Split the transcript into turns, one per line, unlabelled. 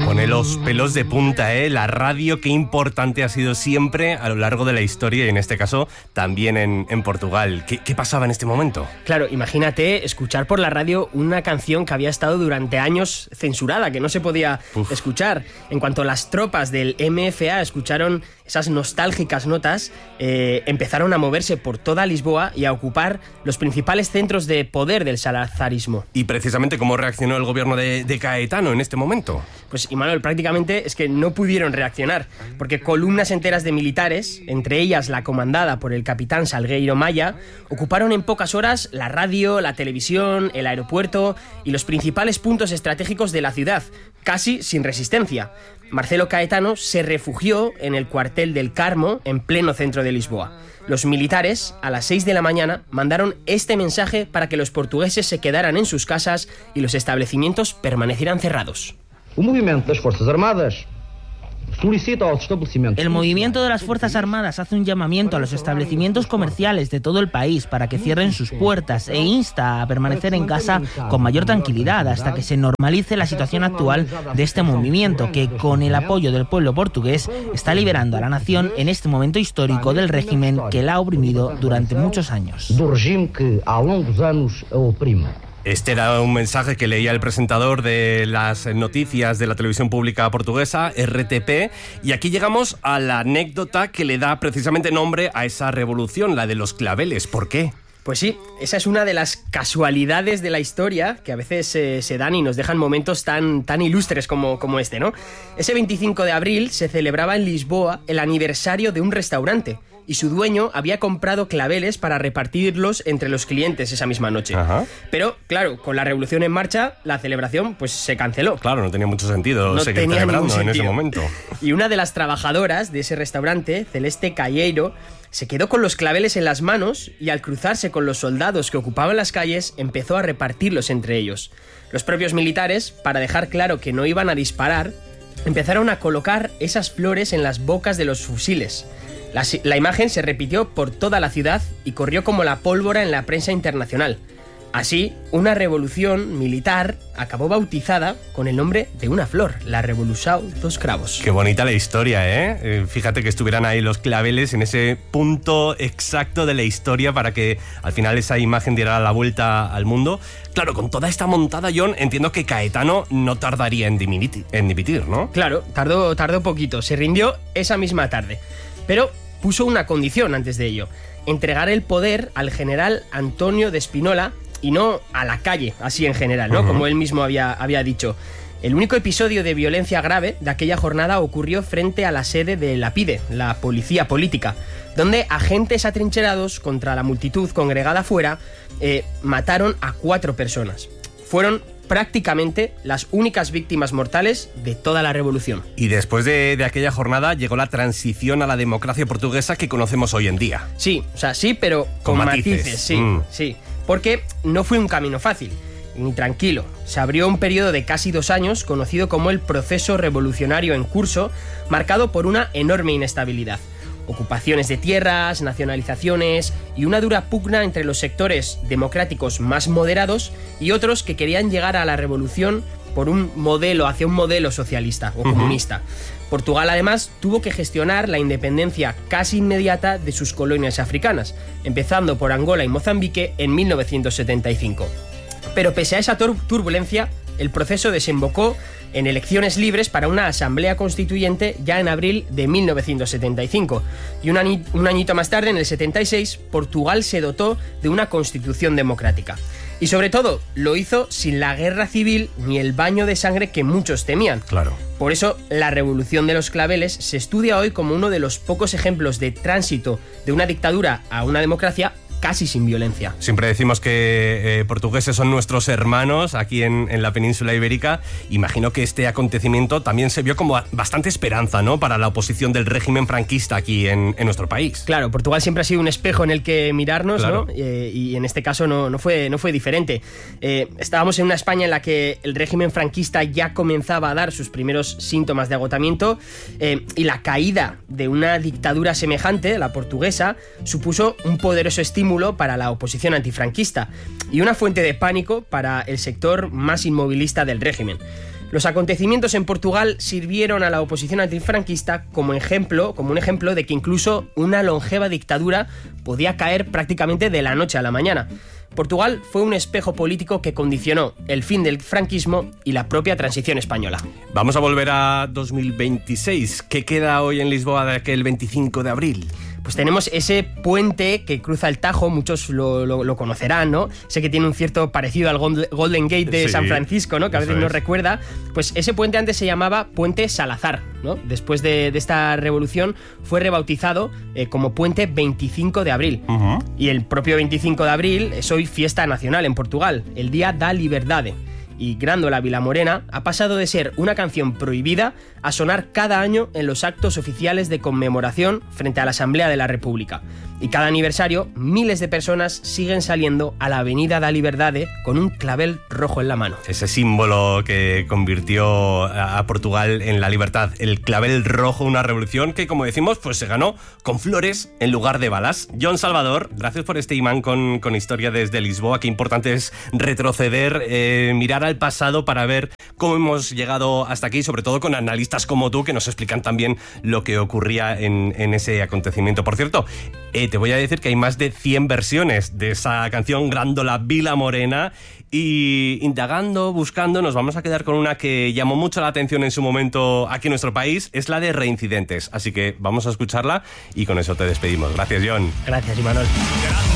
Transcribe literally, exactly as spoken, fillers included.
Pone los pelos de punta, ¿eh? La radio, qué importante ha sido siempre a lo largo de la historia y en este caso también en, en Portugal. ¿Qué, ¿Qué pasaba en este momento?
Claro, imagínate escuchar por la radio una canción que había estado durante años censurada, que no se podía Uf. escuchar. En cuanto las tropas del M F A escucharon esas nostálgicas notas, eh, empezaron a moverse por toda Lisboa y a ocupar los principales centros de poder del salazarismo.
¿Y precisamente cómo reaccionó el gobierno de, de Caetano en este momento?
Pues, Imanol, prácticamente es que no pudieron reaccionar, porque columnas enteras de militares, entre ellas la comandada por el capitán Salgueiro Maia, ocuparon en pocas horas la radio, la televisión, el aeropuerto y los principales puntos estratégicos de la ciudad, casi sin resistencia. Marcelo Caetano se refugió en el cuartel del Carmo, en pleno centro de Lisboa. Los militares, a las seis de la mañana, mandaron este mensaje para que los portugueses se quedaran en sus casas y los establecimientos permanecieran cerrados.
El movimiento de las Fuerzas Armadas solicita a los establecimientos...
El movimiento de las Fuerzas Armadas hace un llamamiento a los establecimientos comerciales de todo el país para que cierren sus puertas e insta a permanecer en casa con mayor tranquilidad hasta que se normalice la situación actual de este movimiento que, con el apoyo del pueblo portugués, está liberando a la nación en este momento histórico del régimen que la ha oprimido durante muchos años.
Do regime que a longos anos a oprime.
Este era un mensaje que leía el presentador de las noticias de la televisión pública portuguesa, R T P, y aquí llegamos a la anécdota que le da precisamente nombre a esa revolución, la de los claveles. ¿Por qué?
Pues sí, esa es una de las casualidades de la historia que a veces eh, se dan y nos dejan momentos tan, tan ilustres como, como este, ¿no? Ese veinticinco de abril se celebraba en Lisboa el aniversario de un restaurante y su dueño había comprado claveles para repartirlos entre los clientes esa misma noche.
Ajá.
Pero, claro, con la revolución en marcha, la celebración pues se canceló.
Claro, no tenía mucho sentido
no
seguir
tenía
celebrando en ese
sentido.
momento.
Y una de las trabajadoras de ese restaurante, Celeste Calleiro, se quedó con los claveles en las manos y al cruzarse con los soldados que ocupaban las calles, empezó a repartirlos entre ellos. Los propios militares, para dejar claro que no iban a disparar, empezaron a colocar esas flores en las bocas de los fusiles. La, la imagen se repitió por toda la ciudad y corrió como la pólvora en la prensa internacional. Así, una revolución militar acabó bautizada con el nombre de una flor, la Revolução dos Cravos.
Qué bonita la historia, ¿eh? ¿eh? Fíjate que estuvieran ahí los claveles en ese punto exacto de la historia para que al final esa imagen diera la vuelta al mundo. Claro, con toda esta montada, John, entiendo que Caetano no tardaría en dimitir, en dimitir, ¿no?
Claro, tardó, tardó poquito, se rindió esa misma tarde. Pero puso una condición antes de ello: entregar el poder al general Antonio de Spínola y no a la calle, así en general, ¿no? Uh-huh. Como él mismo había, había dicho. El único episodio de violencia grave de aquella jornada ocurrió frente a la sede de la PIDE, la Policía Política, donde agentes atrincherados contra la multitud congregada afuera eh, mataron a cuatro personas. Fueron prácticamente las únicas víctimas mortales de toda la revolución.
Y después de, de aquella jornada llegó la transición a la democracia portuguesa que conocemos hoy en día.
Sí, o sea, sí, pero con, con matices. matices sí, mm. sí. Porque no fue un camino fácil, ni tranquilo. Se abrió un periodo de casi dos años conocido como el proceso revolucionario en curso, marcado por una enorme inestabilidad. Ocupaciones de tierras, nacionalizaciones y una dura pugna entre los sectores democráticos más moderados y otros que querían llegar a la revolución por un modelo, hacia un modelo socialista o comunista. Uh-huh. Portugal, además, tuvo que gestionar la independencia casi inmediata de sus colonias africanas, empezando por Angola y Mozambique en mil novecientos setenta y cinco. Pero pese a esa tur- turbulencia, el proceso desembocó en elecciones libres para una asamblea constituyente ya en abril de mil novecientos setenta y cinco. Y un, ani- un añito más tarde, en el setenta y seis, Portugal se dotó de una constitución democrática. Y sobre todo, lo hizo sin la guerra civil ni el baño de sangre que muchos temían.
Claro.
Por eso, la revolución de los claveles se estudia hoy como uno de los pocos ejemplos de tránsito de una dictadura a una democracia casi sin violencia.
Siempre decimos que eh, portugueses son nuestros hermanos aquí en, en la península ibérica. Imagino que este acontecimiento también se vio como bastante esperanza, ¿no?, para la oposición del régimen franquista aquí en, en nuestro país.
Claro, Portugal siempre ha sido un espejo en el que mirarnos,
claro.
¿no? Eh, y en este caso no, no, fue, no fue diferente. Eh, estábamos en una España en la que el régimen franquista ya comenzaba a dar sus primeros síntomas de agotamiento eh, y la caída de una dictadura semejante, la portuguesa, supuso un poderoso estímulo para la oposición antifranquista y una fuente de pánico para el sector más inmovilista del régimen. Los acontecimientos en Portugal sirvieron a la oposición antifranquista como ejemplo, como un ejemplo de que incluso una longeva dictadura podía caer prácticamente de la noche a la mañana. Portugal fue un espejo político que condicionó el fin del franquismo y la propia transición española.
Vamos a volver a dos mil veintiséis. ¿Qué queda hoy en Lisboa de aquel veinticinco de abril?
Pues tenemos ese puente que cruza el Tajo, muchos lo, lo, lo conocerán, ¿no? Sé que tiene un cierto parecido al Golden Gate de sí, San Francisco, ¿no? Que a veces nos recuerda. Pues ese puente antes se llamaba Puente Salazar, ¿no? Después de, de esta revolución fue rebautizado eh, como Puente veinticinco de abril. Uh-huh. Y el propio veinticinco de abril es hoy fiesta nacional en Portugal, el Día da Liberdade. Y Grândola Vilamorena ha pasado de ser una canción prohibida a sonar cada año en los actos oficiales de conmemoración frente a la Asamblea de la República. Y cada aniversario, miles de personas siguen saliendo a la Avenida da Liberdade con un clavel rojo en la mano.
Ese símbolo que convirtió a Portugal en la libertad, el clavel rojo, una revolución que, como decimos, pues se ganó con flores en lugar de balas. Jon Salvador, gracias por este imán con, con historia desde Lisboa. Qué importante es retroceder, eh, mirar al pasado para ver cómo hemos llegado hasta aquí, sobre todo con analistas como tú que nos explican también lo que ocurría en, en ese acontecimiento. Por cierto, eh, te voy a decir que hay más de cien versiones de esa canción Grândola Vilamorena y indagando, buscando, nos vamos a quedar con una que llamó mucho la atención en su momento aquí en nuestro país, es la de Reincidentes. Así que vamos a escucharla y con eso te despedimos. Gracias, Jon.
Gracias, Imanol.